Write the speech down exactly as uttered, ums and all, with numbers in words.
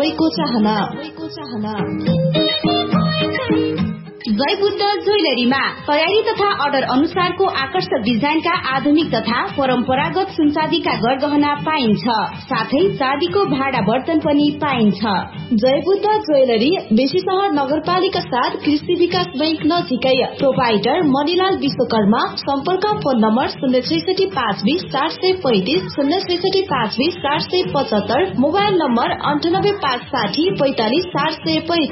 सबैको चाहना। जय बुद्ध ज्वेलरीमा तयारी तथा अर्डर अनुसारको आकर्षक डिजाइनका आधुनिक तथा परम्परागत सुनचाँदीका गरगहना पाइन्छ। साथै चाँदीको भाडा बर्तन पनि पाइन्छ। जय बुद्ध ज्वेलरी बेसी सहर नगरपालिका साथ कृषि विकास बैंक नजिकै। प्रोपाइटर मणिलाल विश्वकर्मा। सम्पर्क फोन नम्बर शून्य छैसठी पाँच बीस चार सय पैंतिस शून्य छैसठी पाँच बीस चार सय पचहत्तर। मोबाइल नम्बर अन्ठानब्बे पाँच साठी पैंतालिस चार सय पैंतिस।